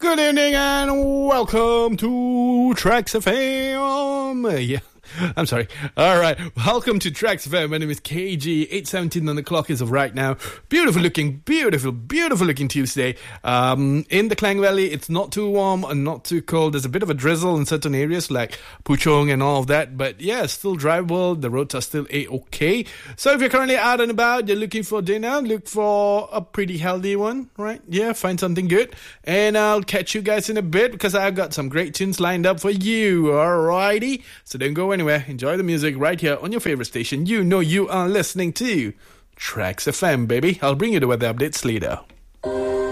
Good evening and welcome to Tracks FM. Yeah, I'm sorry. All right, welcome to Tracks FM. My name is KG. 8:17 on the clock as of right now. Beautiful looking Tuesday. In the Klang Valley, it's not too warm and not too cold. There's a bit of a drizzle in certain areas like Puchong and all of that. But yeah, still drivable. The roads are still A-okay. So if you're currently out and about, you're looking for dinner, look for a pretty healthy one, right? Yeah, find something good. And I'll catch you guys in a bit because I've got some great tunes lined up for you. Alrighty. So don't go anywhere. Enjoy the music right here on your favorite station. You know you are listening to Tracks FM, baby. I'll bring you the weather updates later.